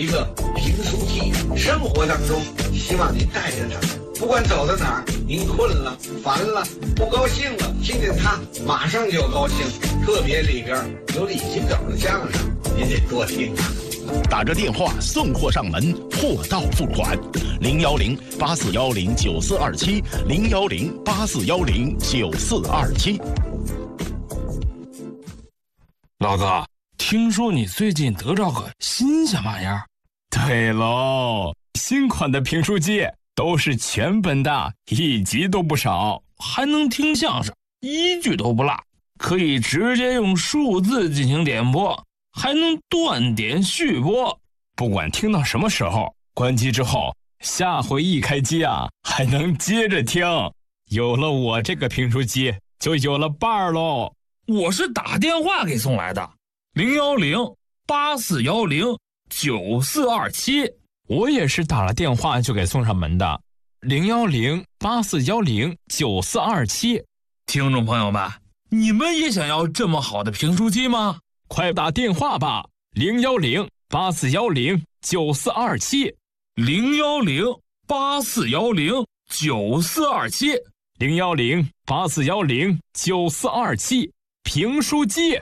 一个评书记，生活当中希望您带着他，不管走到哪儿，您困了、烦了、不高兴了，听见他马上就高兴。特别里边有李金斗的相声，您得多听啊。 打着电话送货上门，货到付款，010-8410-9427，010-8410-9427。 老哥，听说你最近得着个新鲜玩意儿？ 对喽，新款的评书机都是全本的，1集都不少， 还能听相声，1句都不落，可以直接用数字进行点播，还能断点续播， 不管听到什么时候，关机之后，下回一开机啊，还能接着听。有了我这个评书机，就有了伴儿喽。 我是打电话给送来的，010-8410-9427。 我也是打了电话就给送上门的，010-8410-9427。 听众朋友们，你们也想要这么好的评书机吗？ 快打电话吧，010-8410-9427。 010-8410-9427。 010-8410-9427。评书机。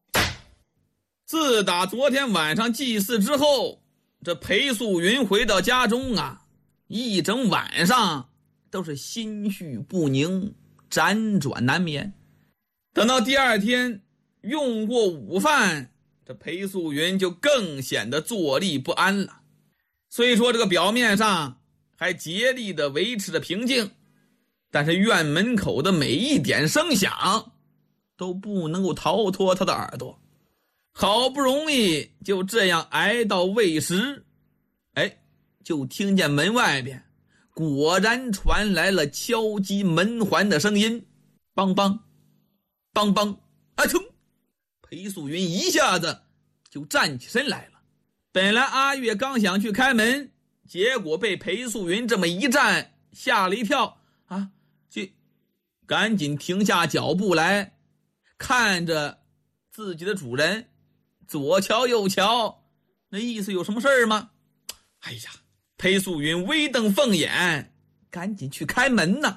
自打昨天晚上祭祀之后，这裴素云回到家中啊，一整晚上都是心绪不宁，辗转难眠。等到第二天用过午饭，这裴素云就更显得坐立不安了。虽说这个表面上还竭力地维持着平静，但是院门口的每一点声响都不能够逃脱他的耳朵。好不容易就这样挨到未时，就听见门外边果然传来了敲击门环的声音，梆梆梆梆，啊噌！裴素云一下子就站起身来了。本来阿月刚想去开门，结果被裴素云这么一站吓了一跳啊，就赶紧停下脚步来，看着自己的主人，左瞧右瞧，那意思有什么事儿吗？哎呀，裴素云微瞪凤眼，赶紧去开门呢。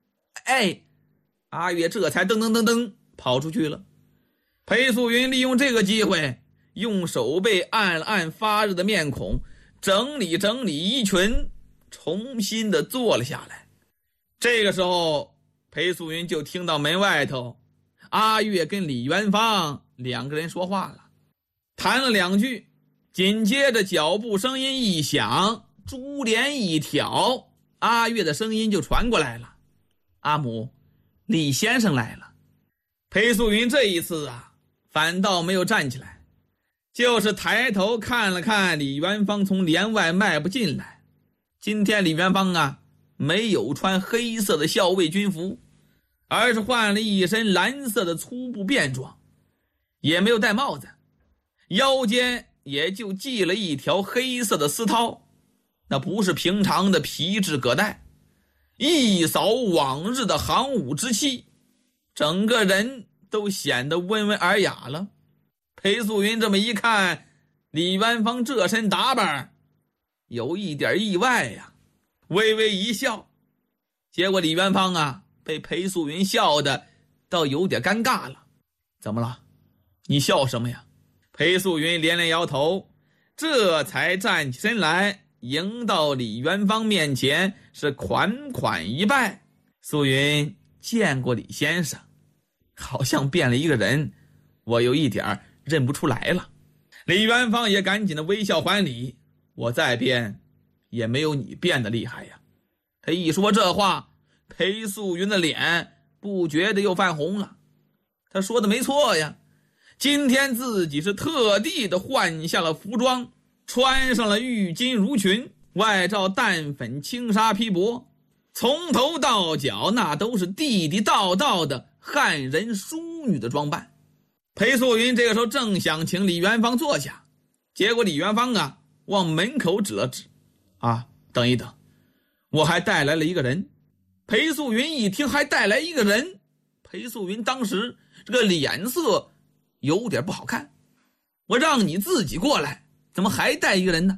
阿月这才噔噔噔噔跑出去了。裴素云利用这个机会，用手背按了按发热的面孔，整理整理衣裙，重新的坐了下来。这个时候，裴素云就听到门外头阿月跟李元芳两个人说话了，谈了两句，紧接着脚步声音一响，珠帘一挑，阿月的声音就传过来了：阿母，李先生来了。裴素云这一次啊，反倒没有站起来，就是抬头看了看李元芳从帘外迈步进来。今天李元芳啊，没有穿黑色的校尉军服，而是换了一身蓝色的粗布便装，也没有戴帽子，腰间也就系了一条黑色的丝绦，那不是平常的皮质革带，一扫往日的行武之气，整个人都显得温文尔雅了。裴素云这么一看李元芳这身打扮，有一点意外呀，微微一笑。结果李元芳啊，被裴素云笑的倒有点尴尬了。怎么了？你笑什么呀？裴素云连连摇头，这才站起身来，迎到李元芳面前，是款款一拜。素云见过李先生，好像变了一个人，我有一点认不出来了。李元芳也赶紧的微笑还礼，我再变也没有你变得厉害呀。他一说这话，裴素云的脸不觉得又泛红了。他说的没错呀，今天自己是特地的换下了服装，穿上了玉金襦裙，外罩淡粉轻纱披帛，从头到脚那都是地地道道的汉人淑女的装扮。裴素云这个时候正想请李元芳坐下，结果李元芳啊往门口指了指，等一等，我还带来了一个人。裴素云一听还带来一个人，裴素云当时这个脸色有点不好看。我让你自己过来，怎么还带一个人呢？